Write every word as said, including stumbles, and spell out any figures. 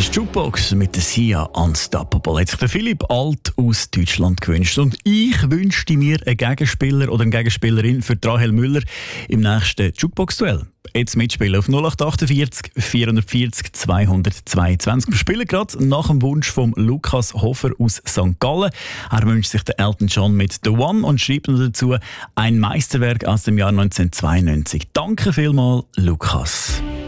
ist Jukebox mit der Sia Unstoppable. Hat sich der Philipp Alt aus Deutschland gewünscht. Und ich wünschte mir einen Gegenspieler oder eine Gegenspielerin für Rahel Müller im nächsten Jukebox-Duell. Jetzt mitspielen auf null acht achtundvierzig, vierhundertvierzig, zweihundertzweiundzwanzig. Wir spielen gerade nach dem Wunsch von Lukas Hofer aus Sankt Gallen. Er wünscht sich den Elton John mit «The One» und schreibt noch dazu ein Meisterwerk aus dem Jahr neunzehnhundertzweiundneunzig. Danke vielmals, Lukas.